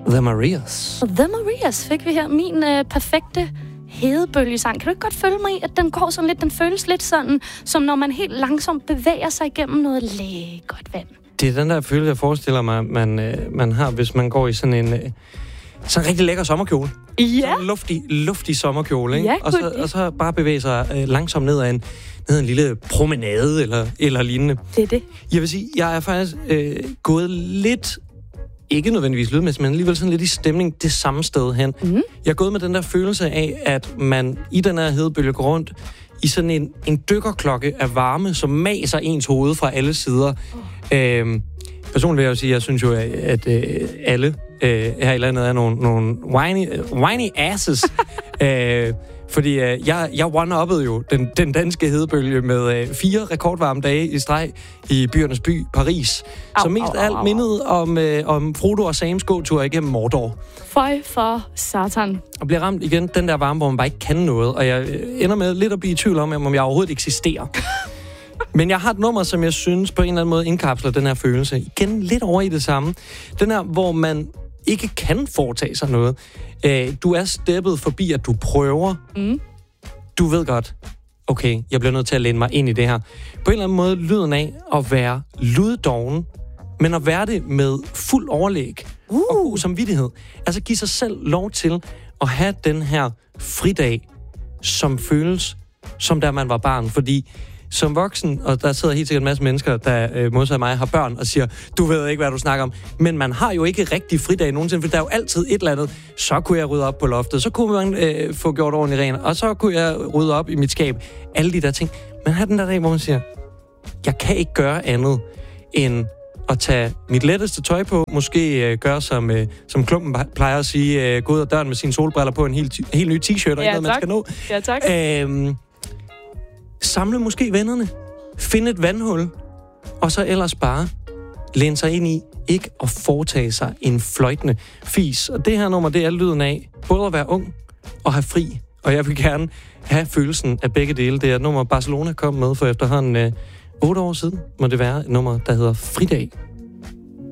The Marias. The Marias fik vi her. Min perfekte hedebølgesang. Kan du ikke godt følge mig i, at den går sådan lidt, den føles lidt sådan, som når man helt langsomt bevæger sig igennem noget lækkert vand. Det er den der følelse, jeg forestiller mig, man har, hvis man går i sådan en rigtig lækker sommerkjole. Ja. Sådan en luftig sommerkjole, ikke? Ja, og så bare bevæge sig langsomt ned ad en lille promenade eller lignende. Det er det. Jeg vil sige, jeg er faktisk gået lidt, ikke nødvendigvis lydmæssigt, men alligevel sådan lidt i stemning det samme sted hen. Mm. Jeg er gået med den der følelse af, at man i den her hedebølge går rundt i sådan en dykkerklokke af varme, som maser ens hoved fra alle sider. Personligt vil jeg jo sige, jeg synes jo, at alle her i landet er nogle whiny asses. Fordi jeg one-uppede jo den danske hedebølge med 4 rekordvarme dage i streg i byernes by, Paris. Som mest alt mindede om Frodo og Sams gåtur igennem Mordor. Føj for satan. Og bliver ramt igen den der varme, hvor man bare ikke kan noget. Og jeg ender med lidt at blive i tvivl om jeg overhovedet eksisterer. Men jeg har et nummer, som jeg synes på en eller anden måde indkapsler den her følelse. Igen lidt over i det samme. Den her, hvor man ikke kan foretage sig noget. Du er steppet forbi, at du prøver. Mm. Du ved godt, okay, jeg bliver nødt til at læne mig ind i det her. På en eller anden måde lyden af at være luddoven, men at være det med fuld overlæg og god samvittighed. Altså give sig selv lov til at have den her fridag, som føles, som da man var barn. Fordi som voksen, og der sidder helt sikkert en masse mennesker, der modsat mig har børn og siger, du ved ikke, hvad du snakker om. Men man har jo ikke rigtig fridag nogensinde, for der er jo altid et eller andet. Så kunne jeg rydde op på loftet, så kunne man få gjort ordentligt rent, og så kunne jeg rydde op i mit skab. Alle de der ting. Man har den der dag, hvor man siger, jeg kan ikke gøre andet end at tage mit letteste tøj på, måske gøre som Klumpen plejer at sige, gå ud af døren med sine solbriller på, en helt ny t-shirt, og ikke noget, man skal nå. Ja, tak. Samle måske vennerne, finde et vandhul, og så ellers bare læne sig ind i ikke at foretage sig en fløjtende fis. Og det her nummer, det er lyden af både at være ung og have fri. Og jeg vil gerne have følelsen af begge dele. Det er et nummer, Barcelona kom med for efterhånden 8 år siden, må det være et nummer, der hedder Fridag.